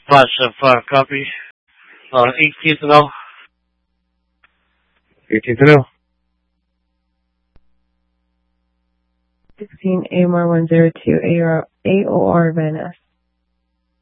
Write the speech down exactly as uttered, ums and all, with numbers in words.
five seven five, copy. On eighteenth and L. eighteenth and L. sixteen A M R one zero two A O R Van Ness.